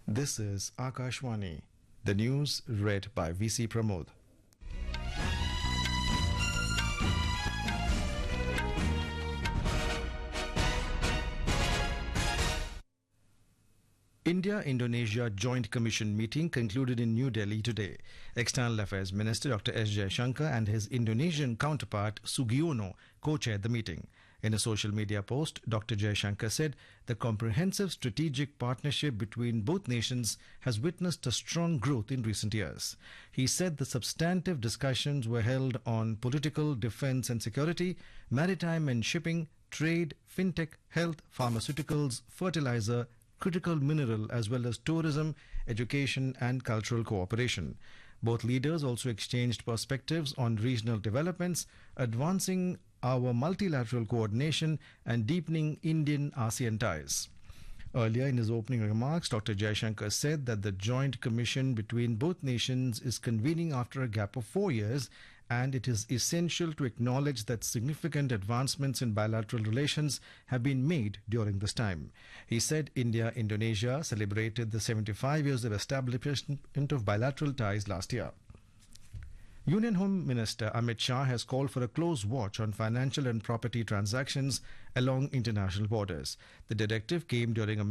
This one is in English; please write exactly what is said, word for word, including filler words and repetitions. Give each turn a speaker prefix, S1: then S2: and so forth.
S1: This is Akashwani. The news read by V C Pramod. India-Indonesia Joint Commission meeting concluded in New Delhi today. External Affairs Minister Doctor S. Jaishankar and his Indonesian counterpart Sugiono co-chaired the meeting. In a social media post, Doctor Jaishankar said the comprehensive strategic partnership between both nations has witnessed a strong growth in recent years. He said the substantive discussions were held on political, defense and security, maritime and shipping, trade, fintech, health, pharmaceuticals, fertilizer, critical mineral as well as tourism, education and cultural cooperation. Both leaders also exchanged perspectives on regional developments, advancing our multilateral coordination and deepening Indian-ASEAN ties. Earlier in his opening remarks, Doctor Jaishankar said that the joint commission between both nations is convening after a gap of four years and it is essential to acknowledge that significant advancements in bilateral relations have been made during this time. He said India-Indonesia celebrated the seventy-five years of establishment of bilateral ties last year. Union Home Minister Amit Shah has called for a close watch on financial and property transactions along international borders. The directive came during a